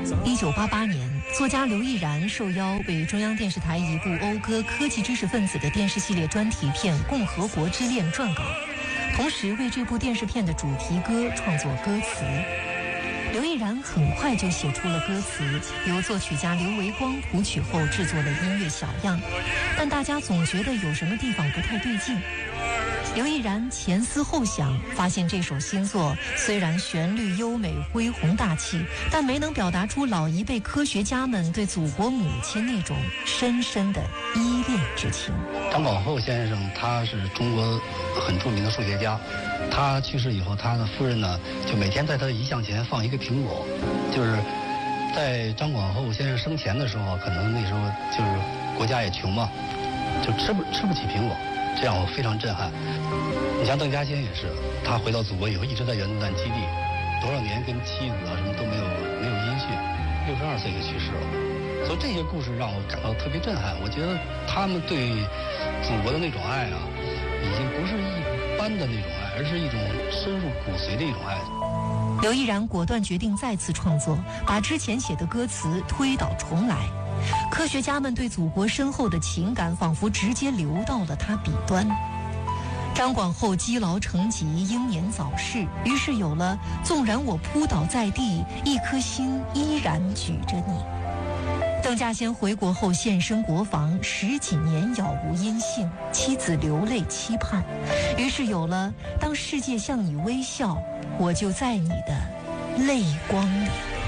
1988年，作家刘毅然受邀为中央电视台一部讴歌科技知识分子的电视系列专题片《共和国之恋》撰稿，同时为这部电视片的主题歌创作歌词。刘毅然很快就写出了歌词，由作曲家刘维光谱曲后制作的音乐小样，但大家总觉得有什么地方不太对劲。刘毅然前思后想，发现这首新作虽然旋律优美、恢宏大气，但没能表达出老一辈科学家们对祖国母亲那种深深的依恋之情。 张广厚先生他是中国很著名的数学家，他去世以后，他的夫人呢就每天在他的遗像前放一个苹果，就是在张广厚先生生前的时候，可能那时候就是国家也穷嘛，就吃不起苹果，这让我非常震撼。你像邓稼先也是，他回到祖国以后一直在原子弹基地，多少年跟妻子啊什么都没有音讯，62岁就去世了。所以这些故事让我感到特别震撼。我觉得他们对祖国的那种爱啊，已经不是一般的那种爱，而是一种深入骨髓的一种爱。 刘毅然果断决定再次创作，把之前写的歌词推倒重来。科学家们对祖国深厚的情感仿佛直接流到了他笔端。张广厚积劳成疾，英年早逝，于是有了纵然我扑倒在地，一颗心依然举着你。邓稼先回国后现身国防，10几年杳无音信，妻子流泪期盼，于是有了当世界向你微笑，我就在你的泪光里。